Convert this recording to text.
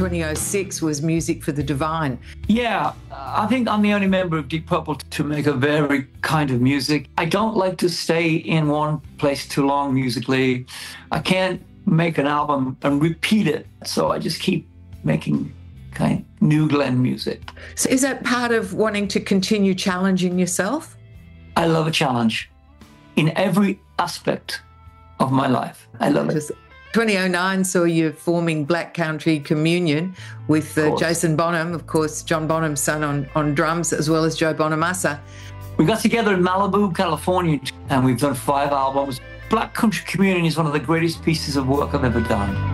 2006 was Music for the Divine. Yeah, I think I'm the only member of Deep Purple to make a very kind of music. I don't like to stay in one place too long musically. I can't make an album and repeat it, so I just keep making kind of new Glenn music. So is that part of wanting to continue challenging yourself? I love a challenge in every aspect of my life. I love it. 2009 saw you forming Black Country Communion with Jason Bonham, of course, John Bonham's son on drums, as well as Joe Bonamassa. We got together in Malibu, California, and we've done 5 albums. Black Country Communion is one of the greatest pieces of work I've ever done.